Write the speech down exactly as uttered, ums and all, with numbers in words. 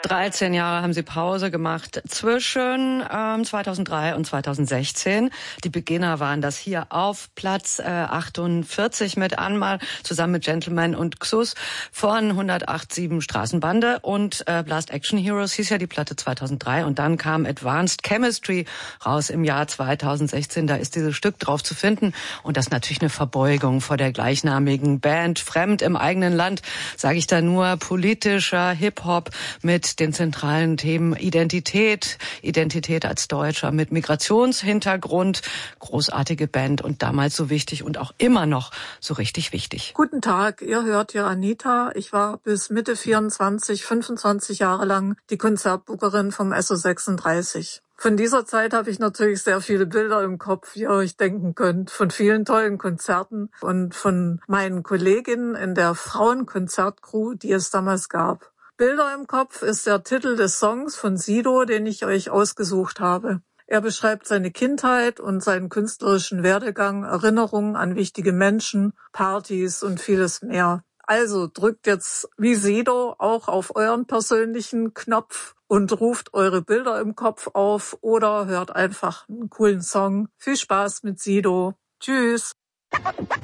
dreizehn Jahre haben sie Pause gemacht zwischen ähm, zweitausenddrei und zweitausendsechzehn. Die Beginner waren das hier auf Platz äh, achtundvierzig mit Anmal, zusammen mit Gentleman und Xus von hundertacht Komma sieben Straßenbande. Und äh, Blast Action Heroes hieß ja die Platte zweitausenddrei. Und dann kam Advanced Chemistry raus im Jahr zweitausendsechzehn. Da ist dieses Stück drauf zu finden. Und das ist natürlich eine Verbeugung vor der gleichnamigen Band. Fremd im eigenen Land, sage ich da nur, politischer Hip-Hop mit den zentralen Themen Identität, Identität als Deutscher mit Migrationshintergrund. Großartige Band und damals so wichtig und auch immer noch so richtig wichtig. Guten Tag, ihr hört hier Anita. Ich war bis Mitte vierundzwanzig, fünfundzwanzig Jahre lang die Konzertbookerin vom S O sechsunddreißig. Von dieser Zeit habe ich natürlich sehr viele Bilder im Kopf, wie ihr euch denken könnt, von vielen tollen Konzerten und von meinen Kolleginnen in der Frauenkonzertcrew, die es damals gab. Bilder im Kopf ist der Titel des Songs von Sido, den ich euch ausgesucht habe. Er beschreibt seine Kindheit und seinen künstlerischen Werdegang, Erinnerungen an wichtige Menschen, Partys und vieles mehr. Also drückt jetzt wie Sido auch auf euren persönlichen Knopf und ruft eure Bilder im Kopf auf oder hört einfach einen coolen Song. Viel Spaß mit Sido. Tschüss.